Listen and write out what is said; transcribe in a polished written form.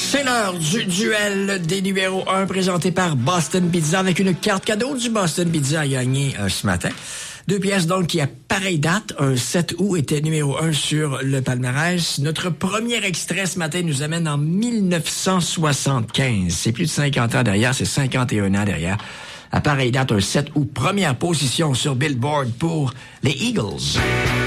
C'est l'heure du duel des numéros 1 présenté par Boston Pizza avec une carte cadeau du Boston Pizza à gagner ce matin. 2 pièces donc qui, à pareille date, un 7 août, était numéro 1 sur le palmarès. Notre premier extrait ce matin nous amène en 1975. C'est plus de 50 ans derrière, c'est 51 ans derrière. À pareille date, un 7 août, première position sur Billboard pour les Eagles.